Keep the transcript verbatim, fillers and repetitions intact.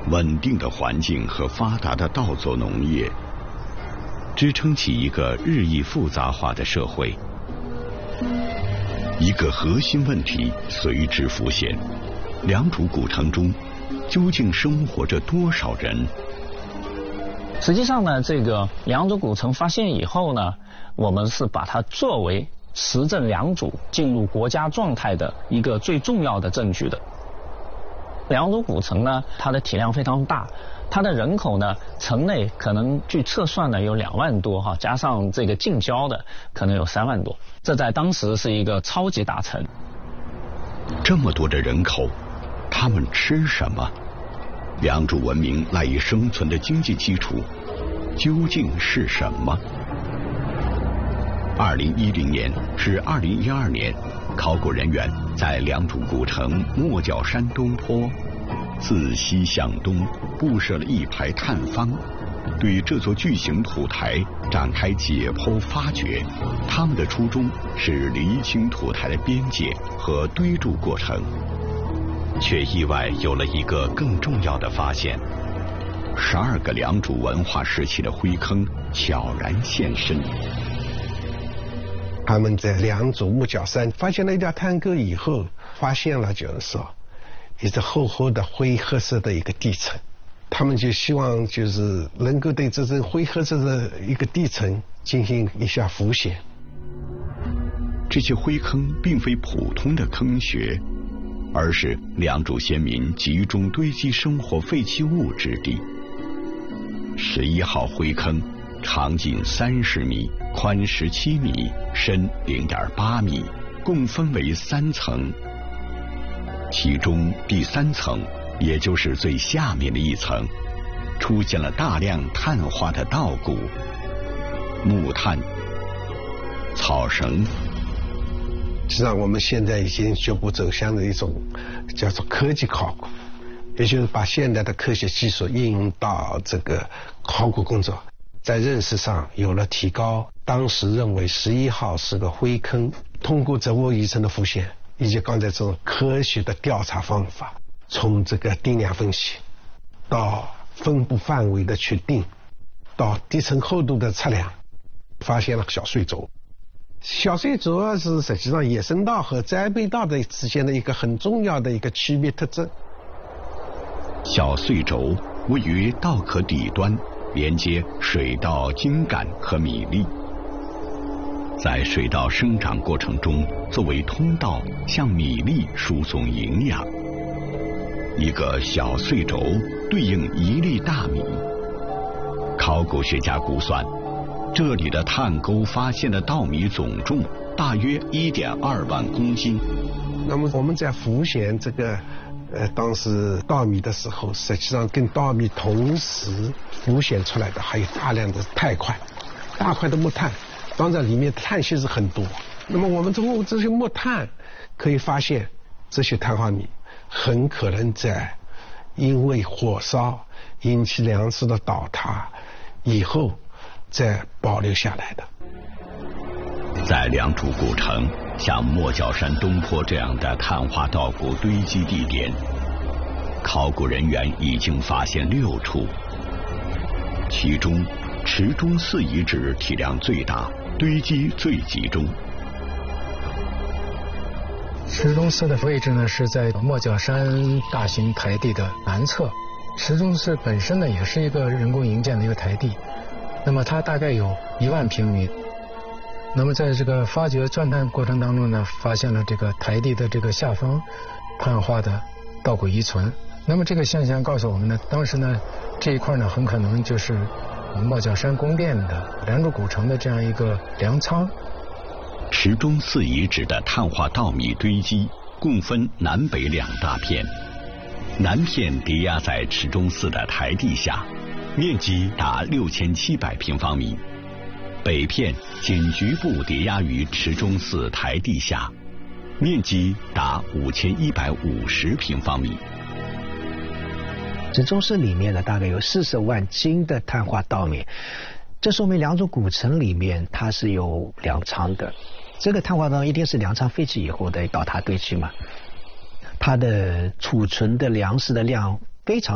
稳定的环境和发达的稻作农业，支撑起一个日益复杂化的社会。一个核心问题随之浮现：良渚古城中究竟生活着多少人？ 实际上呢，这个良渚古城发现以后呢，我们是把它作为实证良渚进入国家状态的一个最重要的证据的。良渚古城呢，它的体量非常大，它的人口呢，城内可能据测算呢有两万多哈，加上这个近郊的可能有三万多，这在当时是一个超级大城。 这么多的人口，他们吃什么？良渚文明赖以生存的经济基础究竟是什么？二零一零年至二零一二年，考古人员在良渚古城莫角山东坡自西向东布设了一排探方，对这座巨型土台展开解剖发掘。他们的初衷是厘清土台的边界和堆筑过程，却意外有了一个更重要的发现：十二个良渚文化时期的灰坑悄然现身。 他们在良渚木角山发现了一条探沟以后，发现了就是说一只厚厚的灰褐色的一个地层，他们就希望就是能够对这种灰褐色的一个地层进行一下浮选。 这些灰坑并非普通的坑穴，而是良渚先民集中堆积生活废弃物之地。十一号灰坑长近三十米，宽十七米，深零点八米，共分为三层。其中第三层，也就是最下面的一层，出现了大量碳化的稻谷、木炭、草绳。 实际上，我们现在已经逐步走向了一种叫做科技考古，也就是把现代的科学技术应用到这个考古工作。在认识上有了提高，当时认为十一号是个灰坑，通过植物遗存的浮现以及刚才这种科学的调查方法，从这个定量分析到分布范围的确定，到地层厚度的测量，发现了小碎轴。小碎轴是实际上野生稻和栽培稻的之间的一个很重要的一个区别特征。 小碎轴位于稻壳底端，连接水稻茎秆和米粒，在水稻生长过程中作为通道向米粒输送营养。一个小碎轴对应一粒大米。考古学家估算，这里的探沟发现的稻米总重大约 一点二万公斤。 那么我们在浮选这个呃，当时稻米的时候，实际上跟稻米同时浮现出来的还有大量的钛块，大块的木炭，当然里面碳系是很多。那么我们通过这些木炭可以发现，这些碳化米很可能在因为火烧引起粮食的倒塌以后再保留下来的。 在良渚古城，像莫角山东坡这样的碳化稻谷堆积地点，考古人员已经发现六处，其中池中寺遗址体量最大，堆积最集中。 池中寺的位置呢是在莫角山大型台地的南侧。池中寺本身呢也是一个人工营建的一个台地，那么它大概有一万平米。那么在这个发掘钻探过程当中呢，发现了这个台地的这个下方碳化的稻谷遗存。那么这个现象告诉我们呢，当时呢这一块呢很可能就是莫角山宫殿的良渚古城的这样一个粮仓。 池中寺遗址的碳化稻米堆积共分南北两大片，南片叠压在池中寺的台地下，面积达六千七百平方米。北片仅局部叠压于池中寺台地下，面积达五千一百五十平方米。 池中寺里面呢，大概有四十万斤的碳化稻米，这说明良渚古城里面它是有粮仓的。这个碳化稻一定是粮仓废弃以后的倒塌堆积嘛，它的储存的粮食的量非常。